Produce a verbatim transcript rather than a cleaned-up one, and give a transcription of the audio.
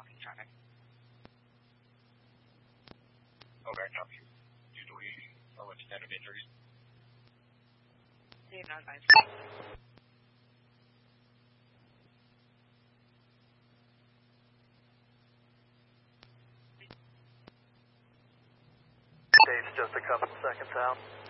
blocking traffic. Okay, copy. Do we know extent of injuries? They have not advised. Dave's just a couple seconds out.